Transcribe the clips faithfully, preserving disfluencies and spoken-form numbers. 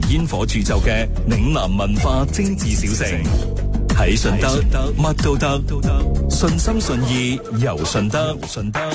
煙火鑄就嘅嶺南文化精緻小城，喺順德乜都得，順心順意遊順德。順德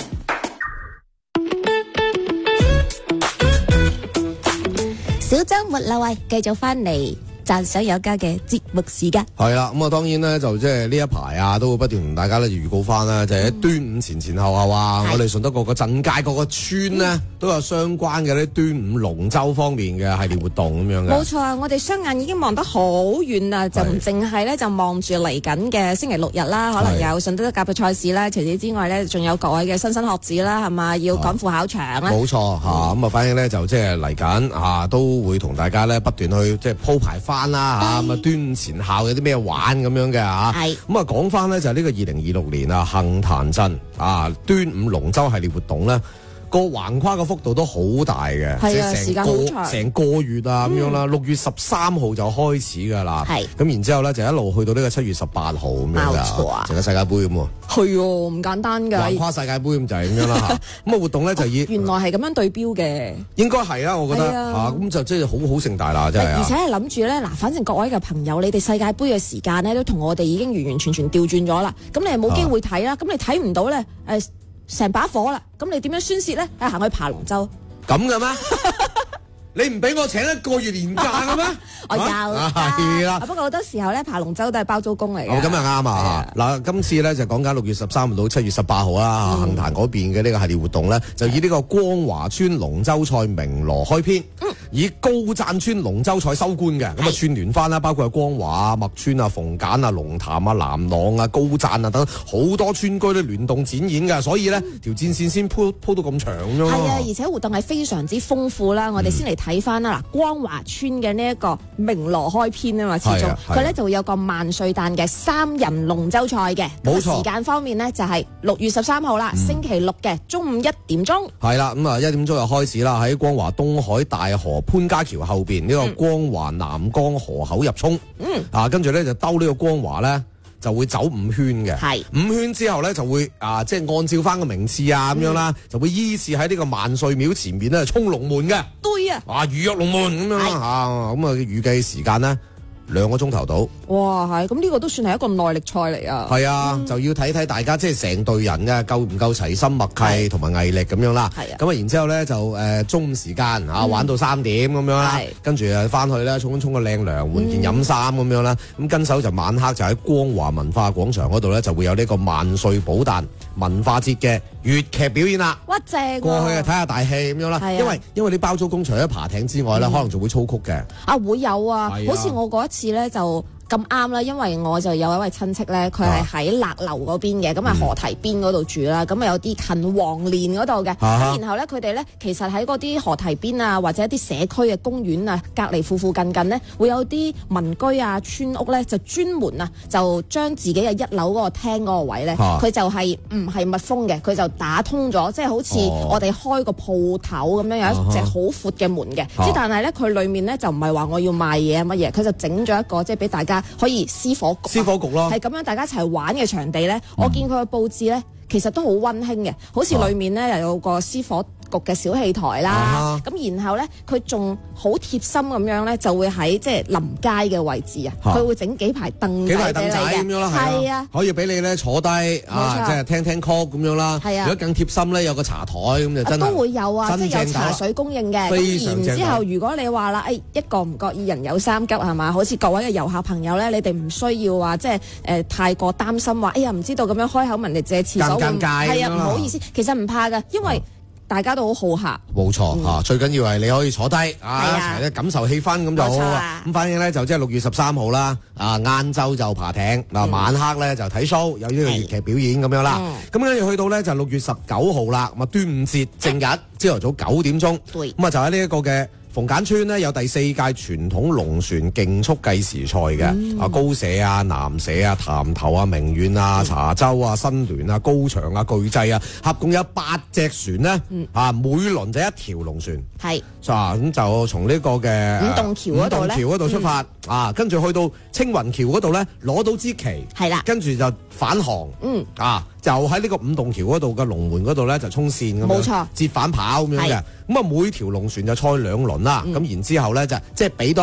小周末啦喂，繼續翻嚟讚賞有家嘅節目時間。 係啦，咁啊當然咧就即係呢一排啊，都會不斷同大家咧預告翻啦，就係、是、喺端午前前後後啊，嗯、我哋順德各個鎮街各個村呢，嗯、都有相關嘅啲端午龍舟方面嘅系列活動咁樣嘅。 冇錯啊，我哋雙眼已經望得好遠啦，就唔淨係咧就望住嚟緊嘅星期六日啦，可能有順德甲嘅賽事啦，除此之外咧，仲有各位嘅莘莘學子啦，係嘛，要趕赴考場啦。冇錯嚇，咁、嗯、啊，反正咧就即係嚟緊啊，都會同大家咧不斷去即係鋪排翻啦嚇，咁啊端午前後有啲咩玩咁樣嘅嚇。係咁啊，講翻咧就係呢個二零二六年啊，杏壇鎮啊端午龍舟系列活動咧。個橫跨嘅幅度都好大嘅， 係啊，時間好長， 成個月啊咁、嗯、樣啦。六月十三號就開始噶啦，係咁然之後咧就一路去到呢個七月十八號咁樣噶，冇錯啊，成個世界盃咁喎。 係哦，唔簡單噶， 橫跨世界盃咁就係咁樣啦嚇。咁啊活動咧就以、 哦、原來係咁樣對標嘅， 應該係啊，我覺得嚇咁、啊、就即係好好盛大啦，真係、啊。 而且係諗住咧嗱，反正各位嘅朋友，你哋世界盃嘅時間咧都同我哋已經完完全全調轉咗啦。咁你係冇機會睇啦，咁、啊、你睇唔到咧誒。成把火啦，咁你點樣宣泄咧？係行去爬龍舟咁嘅咩？你唔俾我請一個月年假嘅咩？ 我有係啦。不過好多時候咧，爬龍舟都係包租公嚟嘅。 哦，咁又啱啊！嗱，今次咧就講緊六月十三號到七月十八號啦，杏壇嗰邊嘅呢個系列活動咧，就以呢個光華村龍舟賽鳴鑼開篇，嗯、以高贊村龍舟賽收官嘅。咁啊串聯翻啦，包括係光華啊、麥村啊、鳳簡啊、龍潭啊、南朗啊、高贊啊等好多村居都聯動展演嘅，所以咧條、嗯、戰線先鋪鋪到咁長咯。 係啊，而且活動係非常之豐富啦。我哋先嚟睇翻啦，嗱，光華村嘅呢一個鳴鑼開篇啊嘛，始終佢咧就會有個萬歲誕嘅三人龍舟賽嘅。冇錯，時間方面呢，就係六月十三號啦，星期六嘅中午一點鐘。係啦，咁啊一點鐘就開始啦，喺光華東海大河潘家橋後邊呢、這個光華南江河口入涌。嗯，啊跟住咧就兜呢個光華咧。就會走五圈嘅，係五圈之後咧就會啊，即係按照翻個名次啊咁、嗯、樣啦，就會依次喺呢個萬歲廟前面咧衝龍門嘅，對啊，啊預約龍門咁樣啦嚇，咁啊預計時間咧兩個鐘頭到。哇，係咁呢個都算係一個耐力賽嚟啊！係啊，嗯、就要睇睇大家即係成隊人嘅夠唔夠齊心默契同埋毅力咁樣啦。係啊，咁啊然之後咧就誒、呃、中午時間啊、嗯、玩到三點咁樣啦，跟住啊翻去咧沖沖個靚涼，換件飲衫咁樣啦。咁跟手就晚黑就喺光華文化廣場嗰度咧就會有呢個萬歲寶誕文化節嘅粵劇表演啦。哇，正、啊！過去啊睇下大戲咁樣啦。係啊，因為因為啲包租公除咗爬艇之外咧，嗯、可能仲會操曲嘅。啊，會有啊，啊好似我嗰一次咧就。咁啱啦，因為我就有一位親戚咧，佢係喺勒流嗰邊嘅，咁啊河堤邊嗰度住啦，咁啊有啲近黃連嗰度嘅，咁、啊、然後咧佢哋咧其實喺嗰啲河堤邊啊，或者一啲社區嘅公園啊，隔離附附近近呢，會有啲民居啊、村屋咧，就專門啊，就將自己嘅一樓嗰個廳嗰個位咧，佢、啊、就係唔係密封嘅，佢就打通咗，即係好似我哋開個鋪頭咁樣，有一隻好闊嘅門嘅，即、啊、但係咧佢裡面咧就唔係話我要賣嘢乜嘢，佢就整咗一個即係俾大家。可以私火局，私火局咯，係咁樣大家一齊玩嘅場地咧。嗯、我見佢嘅佈置咧，其實都好溫馨嘅，好似裡面咧又有個私火局嘅小戲台啦。咁、啊、然後咧，佢仲好貼心咁樣咧，就會喺即係臨街嘅位置啊，佢會整幾排凳仔俾你嘅，係啊，可以俾你咧坐低啊，即係聽聽曲咁樣啦。係啊，如果更貼心咧，有個茶台咁就真係、啊、都會有啊，即係有茶水供應嘅。咁然之後，如果你話啦，誒、哎、一個唔覺意人有三急係嘛？好似各位嘅遊客朋友咧，你哋唔需要話即係誒、呃、太過擔心話，哎呀唔知道咁樣開口問你借廁所，係啊，唔好意思，其實唔怕㗎，因為。大家都好好客，冇錯嚇。最緊要係你可以坐低啊，一齊咧感受氣氛咁就好啦。咁反正咧就即係六月十三號啦，啊晏晝就爬艇，嗱晚黑咧就睇 show，有呢個粵劇表演咁樣啦。咁跟住去到咧就六月十九號啦，咁啊端午節正日朝頭早九點鐘，咁啊就喺呢一個嘅。鳳簡村呢有第四屆傳統龍船競速計時賽嘅，嗯、啊高社啊、南社啊、潭頭啊、明遠啊、嗯、茶洲啊、新聯啊、高翔啊、巨濟啊，合共有八隻船呢、嗯、啊每輪就一條龍船，係，啊咁就從呢個嘅五洞橋嗰度五洞橋嗰度出發，嗯、啊跟住去到青雲橋嗰度咧攞到支旗，係啦，跟住就返航，嗯啊。就喺呢個五洞橋嗰度嘅龍門嗰度咧，就衝線咁樣，冇錯，折返跑咁樣嘅。咁啊，每條龍船就賽兩輪啦。咁、嗯、然之後咧就即係俾多。